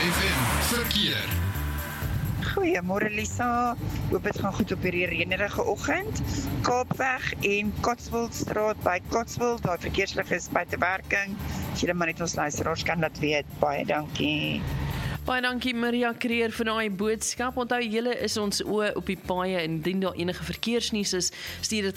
FM verkeer. Goeiemôre Lisa, hoop dit gaan goed op hierdie reënerige oggend. Kaapweg en Cotswoldstraat by Cotswold, daar verkeerslig is buite werking. As julle maar net ons luisteraars kan laat weet, baie dankie. Baie dankie Maria Kreer vir daai boodskap. Onthou julle is ons oë op die paaie en indien daar enige verkeersnuus is, stuur dit